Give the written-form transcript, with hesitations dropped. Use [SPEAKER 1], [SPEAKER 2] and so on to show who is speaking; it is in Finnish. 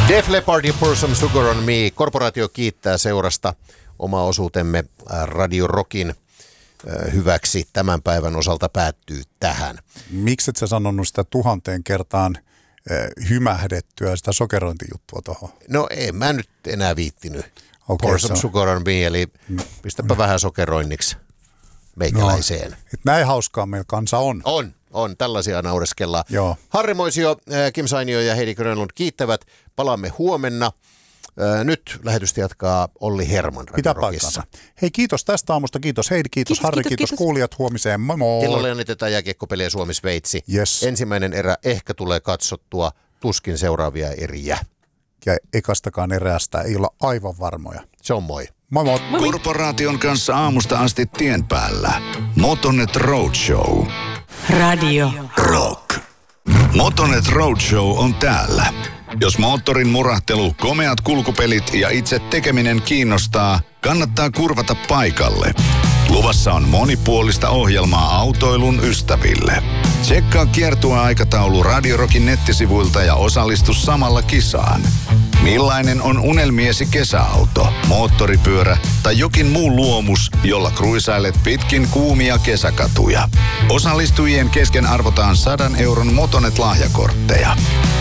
[SPEAKER 1] Def Leppard ja Pour Some Sugar on Me. Korporaatio kiittää seurasta. Oma osuutemme Radio Rockin hyväksi tämän päivän osalta päättyy tähän.
[SPEAKER 2] Miksi et sä sanonut sitä 1000 kertaan hymähdettyä sitä sokerointijuttua tuohon?
[SPEAKER 1] No en mä nyt enää viittinyt.
[SPEAKER 2] Okay,
[SPEAKER 1] Pour Some Sugar on Me, eli pistäpä vähän sokeroinniksi meikäläiseen.
[SPEAKER 2] No, näin hauskaa meillä kansa on.
[SPEAKER 1] On. Tällaisia naureskellaan.
[SPEAKER 2] Joo.
[SPEAKER 1] Harri Moisio, Kim Sainio ja Heidi Grönlund kiittävät. Palaamme huomenna. Nyt lähetystä jatkaa Olli Herman Radio Rockissa.
[SPEAKER 2] Hei, kiitos tästä aamusta. Kiitos Heidi, kiitos Harri, kiitos kuulijat. Huomiseen. Moi moi.
[SPEAKER 1] Kellolle annitetaan jääkiekkopeliä Suomi-Sveitsi.
[SPEAKER 2] Yes.
[SPEAKER 1] Ensimmäinen erä ehkä tulee katsottua, tuskin seuraavia eriä.
[SPEAKER 2] Ja ekastakaan erästä ei olla aivan varmoja.
[SPEAKER 1] Se on moi.
[SPEAKER 2] Moi moi.
[SPEAKER 3] Korporaation kanssa aamusta asti tien päällä. Motonet Roadshow.
[SPEAKER 4] Radio
[SPEAKER 3] Rock. Motonet Roadshow on täällä. Jos moottorin murahtelu, komeat kulkupelit ja itse tekeminen kiinnostaa, kannattaa kurvata paikalle. Luvassa on monipuolista ohjelmaa autoilun ystäville. Tsekkaa kiertueaikataulu Radio Rockin nettisivuilta ja osallistu samalla kisaan. Millainen on unelmiesi kesäauto, moottoripyörä tai jokin muu luomus, jolla kruisailet pitkin kuumia kesäkatuja? Osallistujien kesken arvotaan 100 € Motonet-lahjakortteja.